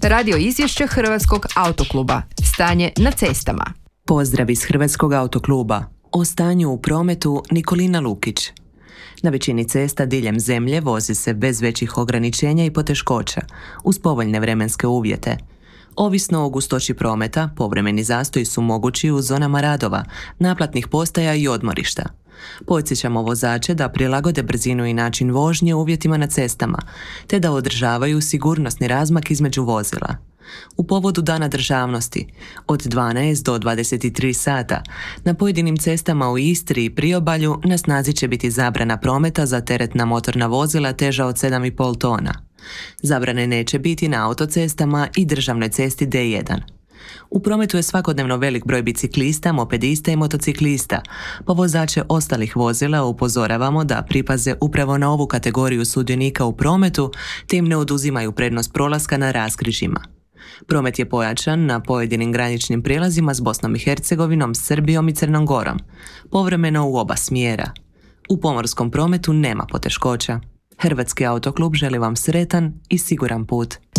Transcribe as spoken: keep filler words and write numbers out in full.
Radio izvješće Hrvatskog autokluba. Stanje na cestama. Pozdrav iz Hrvatskog autokluba. O stanju u prometu Nikolina Lukić. Na većini cesta diljem zemlje vozi se bez većih ograničenja i poteškoća, uz povoljne vremenske uvjete. Ovisno o gustoći prometa, povremeni zastoji su mogući u zonama radova, naplatnih postaja i odmorišta. Podsjećamo vozače da prilagode brzinu i način vožnje uvjetima na cestama, te da održavaju sigurnosni razmak između vozila. U povodu Dana državnosti, od dvanaest do dvadeset tri sata, na pojedinim cestama u Istri i Priobalju na snazi će biti zabrana prometa za teretna motorna vozila teža od sedam i pol tona. Zabrane neće biti na autocestama i državnoj cesti D jedan. U prometu je svakodnevno velik broj biciklista, mopedista i motociklista, pa vozače ostalih vozila upozoravamo da pripaze upravo na ovu kategoriju sudionika u prometu, te im ne oduzimaju prednost prolaska na raskrižjima. Promet je pojačan na pojedinim graničnim prijelazima s Bosnom i Hercegovinom, Srbijom i Crnom Gorom, povremeno u oba smjera. U pomorskom prometu nema poteškoća. Hrvatski autoklub želi vam sretan i siguran put.